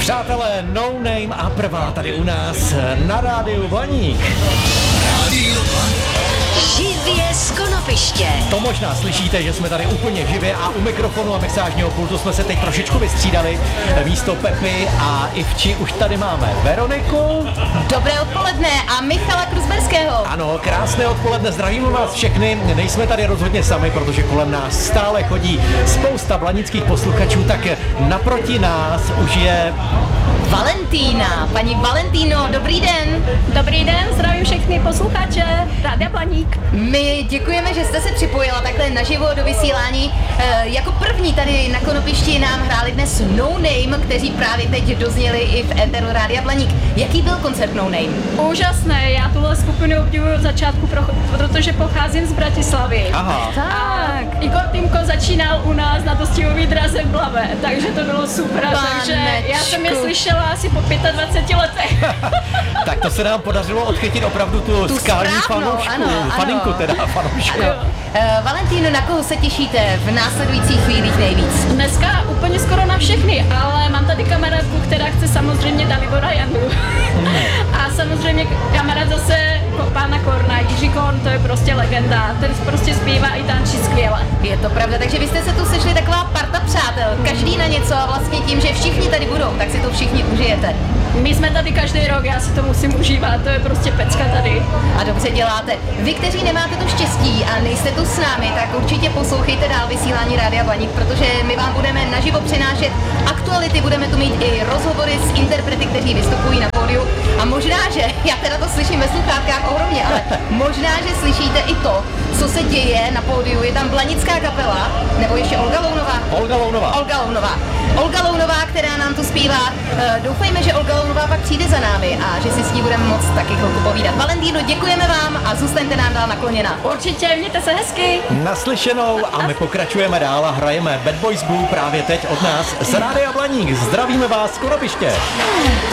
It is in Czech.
Přátelé, No Name a prvá tady u nás na rádiu Blaník. Živě z Konopiště. To možná slyšíte, že jsme tady úplně živě a u mikrofonu a mixážního pultu jsme se teď trošičku vystřídali. Místo Pepy a Ivči už tady máme Veroniku. Dobré odpoledne a Michala Kruzberského. Ano, krásné odpoledne, zdravíme vás všechny. Nejsme tady rozhodně sami, protože kolem nás stále chodí spousta blanických posluchačů, tak naproti nás už je Valentína. Paní Valentíno, dobrý den. Dobrý den, zdravím všechny posluchače Rádia Blaník. My děkujeme, že jste se připojila takhle naživo do vysílání. Jako první tady na Konopišti nám hráli dnes No Name, kteří právě teď dozněli i v éteru Rádia Blaník. Jaký byl koncert No Name? Úžasné, já tuhle skupinu obdivuju od začátku, protože pocházím z Bratislavy. Aha. Tak. Igor Týmko začínal u nás na dostihové draze v Blave, takže to bylo super. Takže já jsem je slyšela asi po 25 letech. Tak to se nám podařilo odchytit opravdu tu skální faninku teda fanoušku. Valentíno, na koho se těšíte v následujících chvílích nejvíc? Dneska úplně skoro na všechny, ale mám tady kamarádku, která chce samozřejmě Dalibora Jandu. A samozřejmě kamarád zase pána Korna, Jiří Korn, to je prostě legenda, ten prostě zpívá i tančí skvěle. Je to pravda, takže vy jste se tu sešli taková parta přátel, každý na něco a vlastně tím, že všichni tady budou, tak si to všichni užijete. My jsme tady každý rok, já si to musím užívat, to je prostě pecka tady. A dobře děláte. Vy, kteří nemáte to štěstí a nejste tu s námi, tak určitě poslouchejte dál vysílání Rádia Blaník, protože my vám budeme naživo přinášet aktuality, budeme tu mít i rozhovory s interprety, kteří vystupují na pódiu. A možná, že, já teda to slyším ve sluchátkách ohromně, ale možná, že slyšíte i to, co se děje na pódiu. Je tam blanická kapela, nebo ještě Olga Lounová? Olga Lounová, která nám tu zpívá. Doufejme, že Olga Lounová pak přijde za námi a že si s ní budeme moc taky chvilku povídat. Valentíno, děkujeme vám a zůstaňte nám dál nakloněna. Určitě, mějte se hezky. Naslyšenou a my pokračujeme dál a hrajeme Bad Boys Blue právě teď od nás z Rádia Blaník. Zdravíme vás z Konopiště.